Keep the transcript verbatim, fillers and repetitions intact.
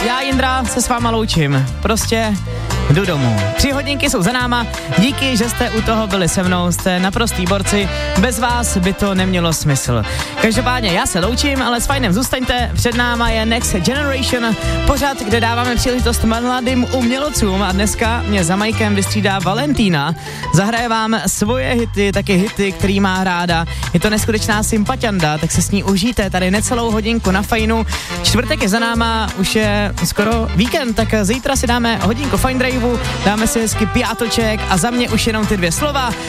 já Jindra se s váma loučím. Prostě jdu domů. Tři hodinky jsou za náma, díky, že jste u toho byli se mnou, jste naprostý borci, bez vás by to nemělo smysl. Každopádně já se loučím, ale s Fajnem zůstaňte, před náma je Next Generation, pořad, kde dáváme příležitost mladým umělcům a dneska mě za majkem vystřídá Valentína. Zahraje vám svoje hity, taky hity, který má ráda. Je to neskutečná sympatianda, tak se s ní užijte tady necelou hodinku na Fajnu. Čtvrtek je za náma, už je skoro víkend, tak zítra si dáme hodinku Fine Draveu, dáme si hezky piátoček a za mě už jenom ty dvě slova.